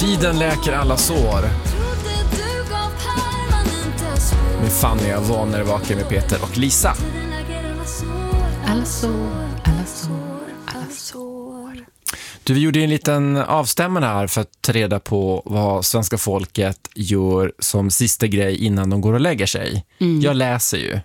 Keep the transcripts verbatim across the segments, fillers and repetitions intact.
Tiden läker alla sår. Med Fanny och Vonner vaken med Peter och Lisa. Alla sår, alla sår, alla sår. Du, vi gjorde en liten avstämmande här för att ta reda på vad svenska folket gör som sista grej innan de går och lägger sig. Mm. Jag läser ju.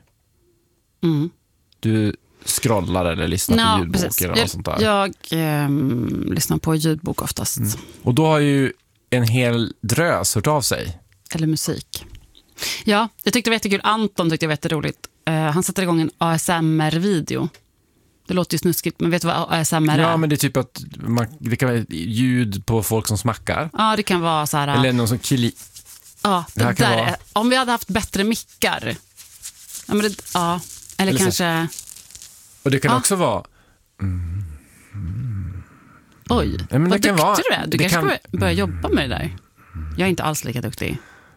Mm. Du scrollar eller lyssnar no, på ljudbok precis. eller något jag, sånt där. Jag eh, lyssnar på ljudbok oftast. Mm. Och då har ju en hel drös hört av sig. Eller musik. Ja, jag tyckte det var jättekul. Anton tyckte det var jätteroligt. Uh, han sätter igång en A S M R-video. Det låter ju snuskigt, men vet du vad A S M R är? Ja, men det är typ att man, det kan vara ljud på folk som smackar. Ja, det kan vara så här... Eller någon som killi... Ja, det, det där vara... är, om vi hade haft bättre mickar. Ja, men det, ja. Eller, eller kanske... Och det kan ja. också vara... Mm. Mm. Oj, ja, men vad det duktig vara... du är. Du det kanske kan... ska börja jobba med det där. Jag är inte alls lika duktig.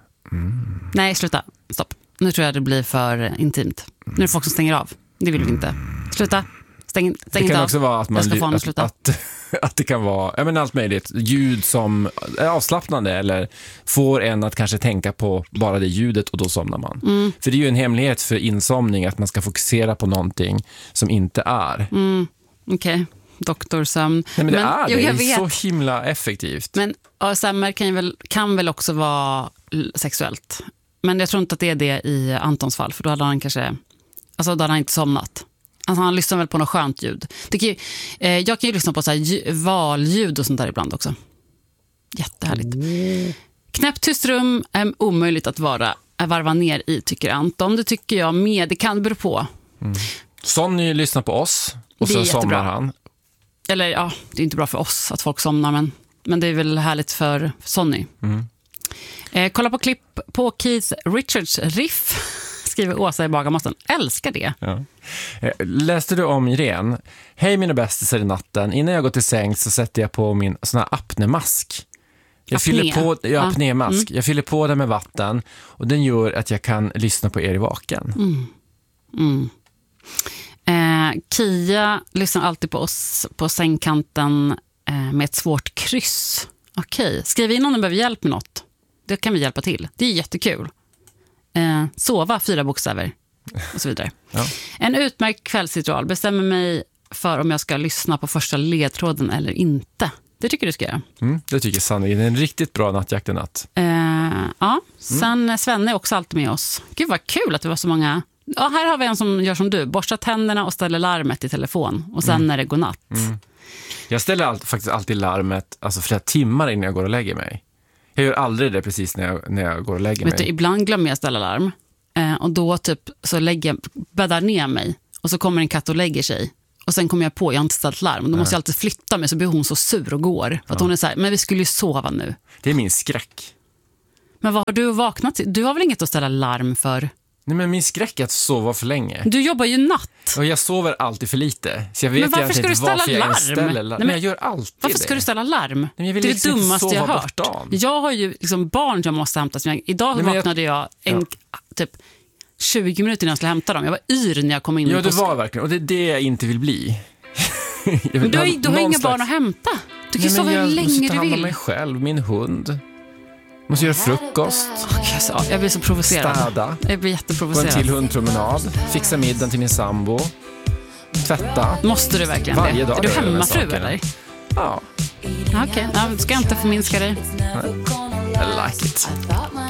Mm. Nej, sluta. Stopp. Nu tror jag det blir för intimt. Nu är det folk som stänger av. Det vill vi inte. Sluta. Stäng, stäng det kan inte också av. vara att, man, att, att, att det kan vara jag menar, allt möjligt. Ljud som är avslappnande eller får en att kanske tänka på bara det ljudet och då somnar man. Mm. För det är ju en hemlighet för insomning att man ska fokusera på någonting som inte är. Mm. Okej. Okay. Doktorsömn. Nej, men det men, är det. Jo, det är så himla effektivt. Men A S M R kan väl, kan väl också vara sexuellt. Men jag tror inte att det är det i Antons fall. För då hade han kanske... Alltså då hade han inte somnat. Alltså han lyssnar väl på något skönt ljud. Det ju, eh, jag kan ju lyssna på så här valljud och sånt där ibland också. Jättehärligt. Mm. Knäpptyst rum är omöjligt att vara, att varva ner i, tycker Anton. Det tycker jag med. Det kan bero på. Mm. Sonny lyssnar på oss och så somnar han. Eller ja, det är inte bra för oss att folk somnar, men, men det är väl härligt för Sonny. Mm. Eh, kolla på klipp på Keith Richards riff, skriver Åsa i Bagarmossen. Älskar det. Ja. Eh, läste du om Irene? Hej mina bästisar i natten. Innan jag går till säng så sätter jag på min sån här apnemask. Jag Apné. fyller på, ja, ja. apnémask. Mm. Jag fyller på den med vatten och den gör att jag kan lyssna på er i vaken. Mm. Mm. Eh, Kia lyssnar alltid på oss på sängkanten eh, med ett svårt kryss. Okej, skriv in om du behöver hjälp med något. Det kan vi hjälpa till. Det är jättekul. Eh, sova, fyra bokstäver och så vidare. Ja. En utmärkt kvällsritual. Bestämmer mig för om jag ska lyssna på första ledtråden eller inte. Det tycker du ska göra. Mm, det tycker jag sannolikt. Det är en riktigt bra nattjakt i natt. Eh, ja, sen mm. Svenne är också alltid med oss. Gud vad kul att det var så många... Ja, här har vi en som gör som du. Borstar tänderna och ställer larmet i telefon. Och sen mm. är det godnatt. Mm. Jag ställer all, faktiskt alltid larmet alltså flera timmar innan jag går och lägger mig. Jag gör aldrig det precis när jag, när jag går och lägger Vet mig. Du, ibland glömmer jag ställa larm. Eh, och då typ så lägger, bäddar ner mig. Och så kommer en katt och lägger sig. Och sen kommer jag på, jag har inte ställt larm. Då måste jag alltid flytta mig, så blir hon så sur och går. För att ja. hon är så här, men vi skulle ju sova nu. Det är min skräck. Men vad har du vaknat till? Du har väl inget att ställa larm för? Nej, men min skräck är att sova för länge. Du jobbar ju natt. Och jag sover alltid för lite. Så jag vet men varför ska du ställa larm? Ställer larm? Nej, men jag gör alltid varför det. ska du ställa larm? Nej, men jag vill det är liksom det dummaste jag har hört. Dagen. Jag har ju liksom barn jag måste hämta. Idag Nej, vaknade jag, jag en, ja. typ tjugo minuter innan jag skulle hämta dem. Jag var yr när jag kom in. Ja, det var verkligen. Och det är det jag inte vill bli. Men du har, du har inga slags... barn att hämta. Du kan sova hur länge du vill. Jag måste ta hand om mig själv, min hund. Måste göra frukost. Okay, så, jag blir så provocerad. Städa. Jag blir jätteprovocerad. Gå en till hundpromenad. Fixa middagen till min sambo. Tvätta. Måste du verkligen varje det? Dag är du hemmafru eller? Ja. Okej, okay. ja, ska jag inte förminska dig. I like it.